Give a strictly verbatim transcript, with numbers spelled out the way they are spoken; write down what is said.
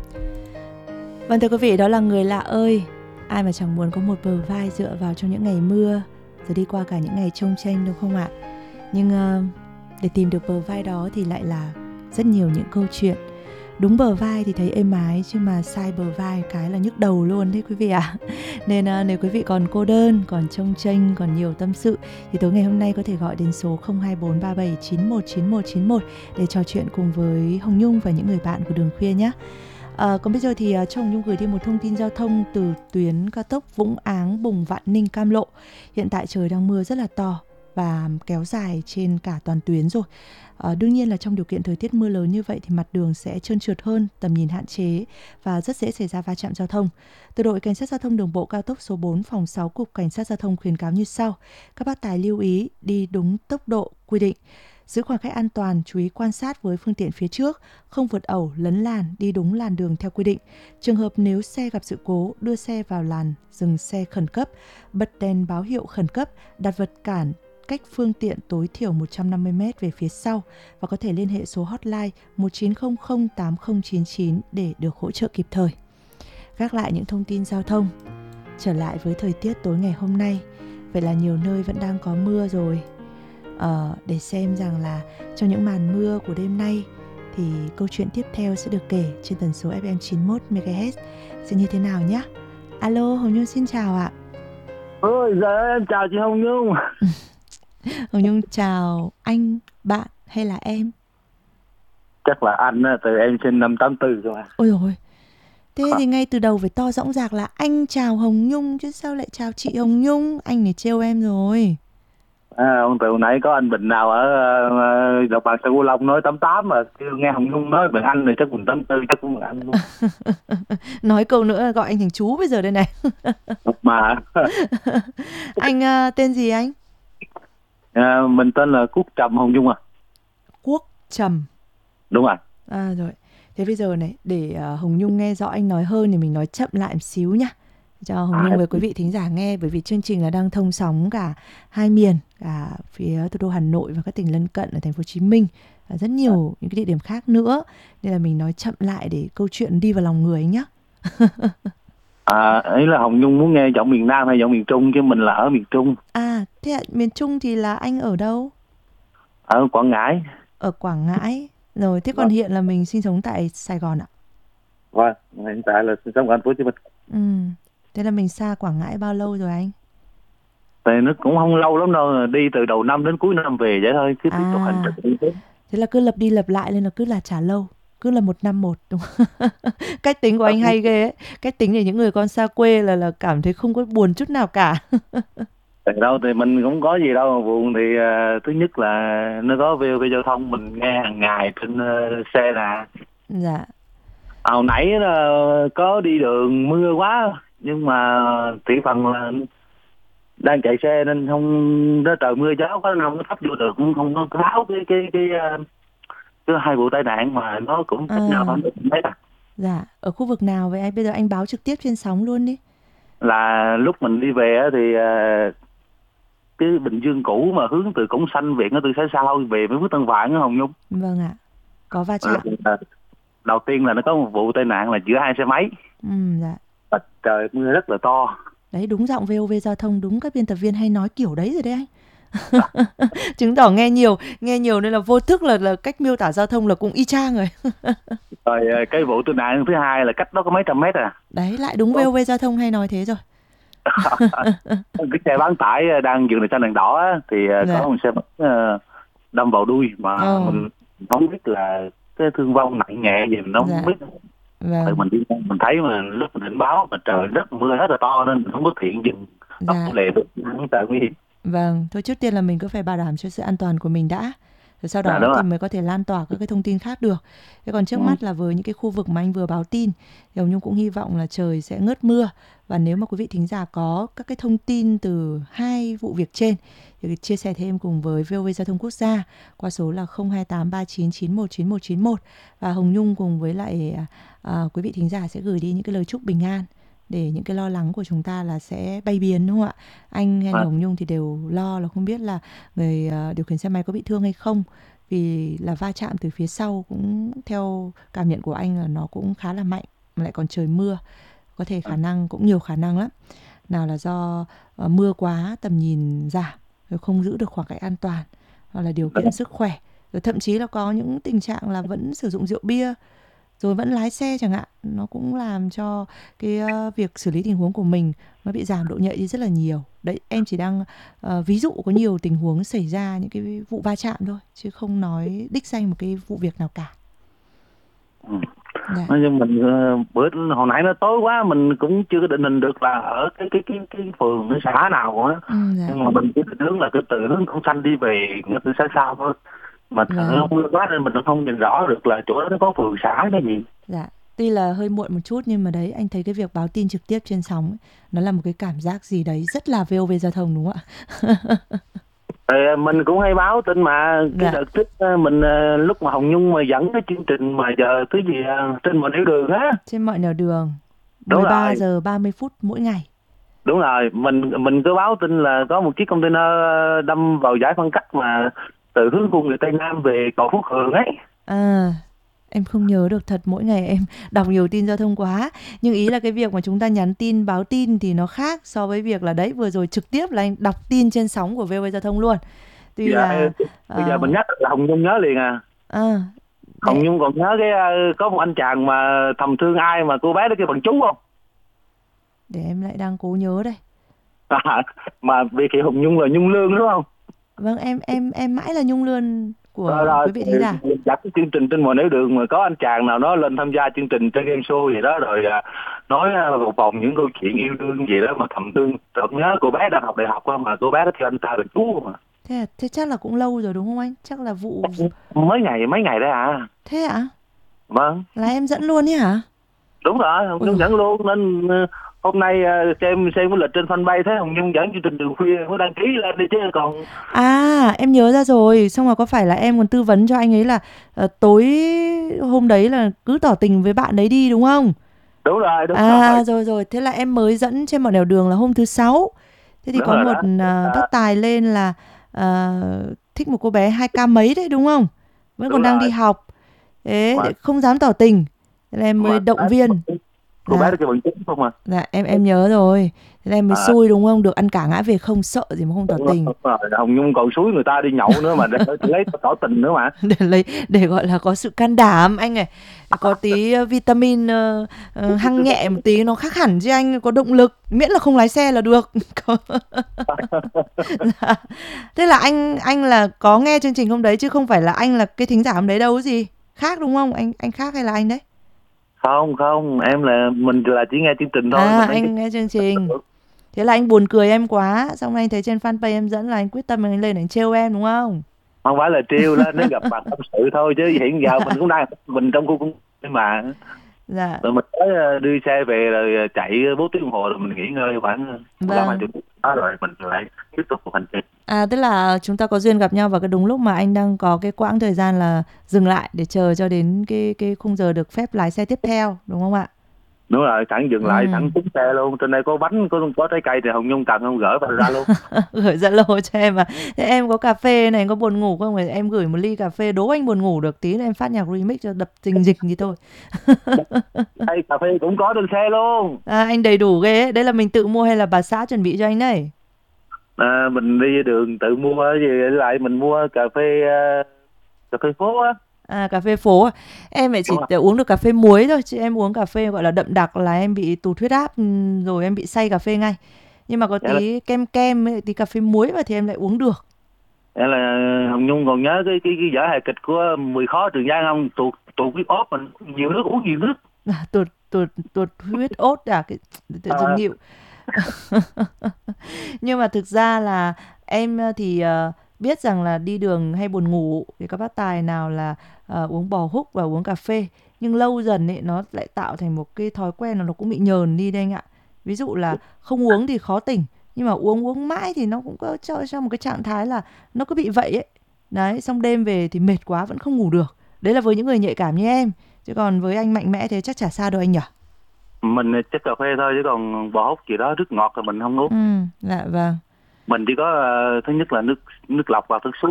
Vâng thưa quý vị, đó là Người Lạ Ơi. Ai mà chẳng muốn có một bờ vai dựa vào trong những ngày mưa, rồi đi qua cả những ngày trông chênh đúng không ạ? Nhưng uh, để tìm được bờ vai đó thì lại là rất nhiều những câu chuyện. Đúng bờ vai thì thấy êm ái, chứ mà sai bờ vai cái là nhức đầu luôn đấy quý vị ạ. Nên uh, nếu quý vị còn cô đơn, còn trông chênh, còn nhiều tâm sự thì tối ngày hôm nay có thể gọi đến số không hai bốn ba bảy chín một chín một chín một để trò chuyện cùng với Hồng Nhung và những người bạn của Đường Khuya nhé. À, còn bây giờ thì uh, cho Hồng Nhung gửi đi một thông tin giao thông từ tuyến cao tốc Vũng Áng, Bùng, Vạn Ninh, Cam Lộ. Hiện tại trời đang mưa rất là to và kéo dài trên cả toàn tuyến rồi. À, đương nhiên là trong điều kiện thời tiết mưa lớn như vậy thì mặt đường sẽ trơn trượt hơn, tầm nhìn hạn chế và rất dễ xảy ra va chạm giao thông. Từ đội Cảnh sát giao thông đường bộ cao tốc số bốn, phòng sáu, Cục Cảnh sát giao thông khuyến cáo như sau: các bác tài lưu ý đi đúng tốc độ quy định, giữ khoảng cách an toàn, chú ý quan sát với phương tiện phía trước, không vượt ẩu, lấn làn, đi đúng làn đường theo quy định. Trường hợp nếu xe gặp sự cố, đưa xe vào làn, dừng xe khẩn cấp, bật đèn báo hiệu khẩn cấp, đặt vật cản cách phương tiện tối thiểu một trăm năm mươi mét về phía sau và có thể liên hệ số hotline một chín không không tám không chín chín để được hỗ trợ kịp thời. Gác lại những thông tin giao thông, trở lại với thời tiết tối ngày hôm nay. Vậy là nhiều nơi vẫn đang có mưa rồi. Ờ, để xem rằng là trong những màn mưa của đêm nay thì câu chuyện tiếp theo sẽ được kể trên tần số ép em chín mươi mốt mê ga héc sẽ như thế nào nhé. Alo, Hồng Nhung xin chào ạ. Ôi giời, em chào chị Hồng Nhung. Hồng Nhung chào anh, bạn hay là em? Chắc là anh á, từ em sinh năm tám tư rồi. Ôi dồi, thế thì ngay từ đầu phải to rõng rạc là anh chào Hồng Nhung chứ sao lại chào chị Hồng Nhung. Anh này trêu em rồi. À, ông từ nãy có anh Bình nào ở uh, đọc bàn Sài Gòn Long nói tám tám mà kêu nghe Hồng Nhung nói Bình Anh rồi chắc mình tám tư chắc cũng là anh luôn. Nói câu nữa là gọi anh thành chú bây giờ đây này. Mà Anh uh, tên gì anh? À, mình tên là Quốc Trầm Hồng Nhung à. Quốc Trầm. Đúng rồi. À rồi. Thế bây giờ này, để uh, Hồng Nhung nghe rõ anh nói hơn thì mình nói chậm lại một xíu nhá, cho Hồng Nhung với quý vị thính giả nghe. Bởi vì chương trình là đang thông sóng cả hai miền, cả phía thủ đô Hà Nội và các tỉnh lân cận ở thành phố Hồ Chí Minh và rất nhiều những cái địa điểm khác nữa. Nên là mình nói chậm lại để câu chuyện đi vào lòng người nhá. À, ấy là Hồng Nhung muốn nghe giọng miền Nam hay giọng miền Trung, chứ mình là ở miền Trung. À, thế ạ, miền Trung thì là anh ở đâu? Ở Quảng Ngãi. Ở Quảng Ngãi. Rồi, thế còn hiện là mình sinh sống tại Sài Gòn ạ? Vâng, hiện tại là sinh sống ở thành phố Hồ Chí Minh. Ừ, thế là mình xa Quảng Ngãi bao lâu rồi anh? Thì nó cũng không lâu lắm đâu, đi từ đầu năm đến cuối năm về vậy thôi, cứ tiếp tục hành À, trình. thế là cứ lặp đi lặp lại nên là cứ là trả lâu, cứ là một năm một đúng không? Cách tính của anh hay ghê ấy. Cách tính để những người con xa quê là là cảm thấy không có buồn chút nào cả. Thì đâu thì mình cũng có gì đâu mà buồn, thì uh, thứ nhất là nó có vê o vê giao thông mình nghe hàng ngày trên uh, xe nè. Dạ. À, hồi nãy uh, có đi đường mưa quá nhưng mà tỷ phần là đang chạy xe nên không, nó trời mưa gió quá nên không có thắp vô được, cũng không có báo cái cái cái, uh, cái hai vụ tai nạn mà nó cũng cách À, nhau khoảng mấy à. dạ, ở khu vực nào vậy anh? Bây giờ anh báo trực tiếp trên sóng luôn đi. Là lúc mình đi về á thì uh, cái Bình Dương cũ mà hướng từ Cổng Xanh Viện ở từ phía sau về với Phước Tân Vạn á Hồng Nhung. Vâng ạ. Có va chạm. Là, đầu tiên là nó có một vụ tai nạn là giữa hai xe máy. Ừ, dạ. Và trời mưa rất là to. Đấy, đúng giọng vê o vê giao thông, đúng các biên tập viên hay nói kiểu đấy rồi đấy anh. Chứng tỏ nghe nhiều, nghe nhiều nên là vô thức là là cách miêu tả giao thông là cũng y chang rồi. Rồi cái vụ tai nạn thứ hai là cách đó có mấy trăm mét à. Đấy, lại đúng vê o vê giao thông hay nói thế rồi. Cái xe bán tải đang dừng đèn xanh đèn đỏ á, thì dạ. Có một xe uh, đâm vào đuôi mà ừ. Mình không biết là cái thương vong nặng nhẹ gì mình không dạ. biết. Vâng. Thì mình đi mình thấy mà lúc mình định báo mà trời rất mưa rất là to nên mình không có thiện dừng tốc dạ. Lề được, không sợ nguy hiểm. Vâng, thôi trước tiên là mình cứ phải bảo đảm cho sự an toàn của mình đã, rồi sau đó dạ, thì rồi. Mới có thể lan tỏa các cái thông tin khác được. Thế còn trước ừ. mắt là với những cái khu vực mà anh vừa báo tin thì Hồng Nhung cũng hy vọng là trời sẽ ngớt mưa. Và nếu mà quý vị thính giả có các cái thông tin từ hai vụ việc trên thì chia sẻ thêm cùng với vê o vê Giao thông Quốc gia qua số là không hai tám ba chín chín một chín một chín một. Và Hồng Nhung cùng với lại à, quý vị thính giả sẽ gửi đi những cái lời chúc bình an, để những cái lo lắng của chúng ta là sẽ bay biến, đúng không ạ? Anh hay là Hồng Nhung thì đều lo là không biết là người uh, điều khiển xe máy có bị thương hay không, vì là va chạm từ phía sau cũng theo cảm nhận của anh là nó cũng khá là mạnh, mà lại còn trời mưa, có thể khả năng cũng nhiều khả năng lắm. Nào là do uh, mưa quá, tầm nhìn giảm, rồi không giữ được khoảng cách an toàn, hoặc là điều kiện sức khỏe, rồi thậm chí là có những tình trạng là vẫn sử dụng rượu bia rồi vẫn lái xe chẳng hạn, nó cũng làm cho cái uh, việc xử lý tình huống của mình nó bị giảm độ nhạy đi rất là nhiều. Đấy, em chỉ đang uh, ví dụ có nhiều tình huống xảy ra những cái vụ va chạm thôi, chứ không nói đích danh một cái vụ việc nào cả. Ừ. Dạ. Nhưng mình bữa hồi nãy nó tối quá, mình cũng chưa có định hình được là ở cái cái cái cái phường cái xã nào á. Ừ, dạ. Nhưng mà mình cứ định hướng là cứ từ hướng Con Xanh đi về nó từ xa xa thôi. Mà thở mưa quá nên mình không nhìn rõ được là chỗ đó nó có phường xã cái gì. Dạ. Tuy là hơi muộn một chút nhưng mà đấy, anh thấy cái việc báo tin trực tiếp trên sóng ấy, nó là một cái cảm giác gì đấy rất là vê o vê giao thông, đúng không ạ? Thì mình cũng hay báo tin mà cái dạ. Đợt trước mình lúc mà Hồng Nhung mà dẫn cái chương trình mà giờ thứ gì trên mọi nẻo đường á. Trên mọi nẻo đường. mười ba giờ ba mươi phút mỗi ngày. Đúng rồi, mình mình cứ báo tin là có một chiếc container đâm vào giải phân cách mà từ hướng khu người Tây Nam về cầu Phúc Hường ấy. À, em không nhớ được thật, mỗi ngày em đọc nhiều tin giao thông quá. Nhưng ý là cái việc mà chúng ta nhắn tin, báo tin thì nó khác so với việc là đấy vừa rồi trực tiếp là anh đọc tin trên sóng của vê o vê Giao thông luôn. Tuy dạ, là bây giờ uh, mình nhắc là Hồng Nhung nhớ liền à. À Hồng Nhung còn nhớ cái có một anh chàng mà thầm thương ai mà cô bé đó kêu bằng chú không? Để em lại đang cố nhớ đây. À, mà vì kỳ Hồng Nhung là Nhung Lương đúng không? Vâng, em em em mãi là Nhung Lương của rồi, rồi, quý vị thính giả. Đặt cái chương trình trên mọi nẻo đường mà có anh chàng nào nó lên tham gia chương trình trên game show gì đó rồi à, nói một vòng những câu chuyện yêu đương gì đó mà thầm thương. Tôi nhớ cô bé đang học đại học mà cô bé đó kêu anh ta là chú mà. Thế à, thế chắc là cũng lâu rồi đúng không anh? Chắc là vụ mấy ngày mấy ngày đấy à. Thế ạ? À? Vâng. Là em dẫn luôn ấy hả? Đúng rồi, Hồng Nhung dẫn luôn nên hôm nay xem xem cái lịch trên fanpage thấy Hồng Nhung dẫn chương trình đường khuya mới đăng ký lên đi chứ còn. À, em nhớ ra rồi, xong rồi có phải là em còn tư vấn cho anh ấy là uh, tối hôm đấy là cứ tỏ tình với bạn đấy đi đúng không? Đúng rồi, đúng à, rồi. rồi rồi, thế là em mới dẫn trên mọi nẻo đường là hôm thứ sáu. Thế thì đúng có một uh, tác tài lên là uh, thích một cô bé hai k mấy đấy đúng không? Vẫn đúng còn rồi. Đang đi học. Thế mà không dám tỏ tình. Thế là em mới mà động đấy, viên. Cô dạ. Bé đó kêu bằng chính không à? Dạ em em nhớ rồi. Thế là em mới à. Xui đúng không? Được ăn cả ngã về không, sợ gì mà không tỏ tình. Hồng Nhung còn xúi người ta đi nhậu nữa mà để lấy tỏ tình nữa mà. Để lấy để gọi là có sự can đảm anh này. Có tí uh, vitamin uh, uh, hăng nhẹ một tí nó khác hẳn chứ anh, có động lực, miễn là không lái xe là được. Dạ. Thế là anh anh là có nghe chương trình hôm đấy chứ không phải là anh là cái thính giả hôm đấy đâu gì. Khác đúng không? Anh anh khác hay là anh đấy? Không không, em là mình là chỉ nghe chương trình thôi. À anh cái... nghe chương trình. Thế là anh buồn cười em quá. Xong anh thấy trên fanpage em dẫn là anh quyết tâm anh lên để trêu em đúng không? Không phải là trêu, lên để gặp mặt tâm sự thôi chứ hiện giờ mình cũng đang mình trong khu công mà. Dạ. Rồi mình tới đưa xe về rồi chạy bốn tiếng đồng hồ rồi mình nghỉ ngơi khoảng mười lăm hai mươi phút đó rồi mình lại tiếp tục cuộc hành trình. À tức là chúng ta có duyên gặp nhau vào cái đúng lúc mà anh đang có cái quãng thời gian là dừng lại để chờ cho đến cái cái khung giờ được phép lái xe tiếp theo đúng không ạ? Đúng rồi, sẵn dừng lại, ừ. sẵn trúng xe luôn. Trên đây có bánh, có có trái cây thì Hồng Nhung cần không gửi vào ra luôn. Gửi Zalo cho em à. Thế em có cà phê này, có buồn ngủ không? Rồi em gửi một ly cà phê, đố anh buồn ngủ được tí là em phát nhạc remix cho đập rình rịch như thôi. Đây, cà phê cũng có trên xe luôn. À, anh đầy đủ ghê ấy. Đấy là mình tự mua hay là bà xã chuẩn bị cho anh đấy? À, mình đi đường tự mua gì lại mình mua cà phê uh, cà phê phố á. À cà phê phố. Em lại chỉ uống được cà phê muối thôi, chứ em uống cà phê gọi là đậm đặc là em bị tụt huyết áp rồi, em bị say cà phê ngay. Nhưng mà có tí là... kem kem ấy, tí cà phê muối vào thì em lại uống được. Vậy là Hồng Nhung còn nhớ cái cái cái vở hài kịch của Mười Khó Trường Giang không? Tụt tụt huyết áp mình nhiều nước, uống nhiều nước. À, tụt tụt tụt huyết áp à, cái tự dưng nghịu. Nhưng mà thực ra là em thì uh, biết rằng là đi đường hay buồn ngủ thì các bác tài nào là uh, uống bò húc và uống cà phê, nhưng lâu dần ấy nó lại tạo thành một cái thói quen là nó cũng bị nhờn đi đây anh ạ. Ví dụ là không uống thì khó tỉnh, nhưng mà uống uống mãi thì nó cũng có cho cho một cái trạng thái là nó cứ bị vậy ấy. Đấy, xong đêm về thì mệt quá vẫn không ngủ được. Đấy là với những người nhạy cảm như em, chứ còn với anh mạnh mẽ thế chắc chả sao đâu anh nhỉ. Mình chắc cà phê thôi, chứ còn bò húc gì đó rất ngọt rồi mình không uống. Ừ, dạ vâng. Mình chỉ có uh, thứ nhất là nước nước lọc và nước suối.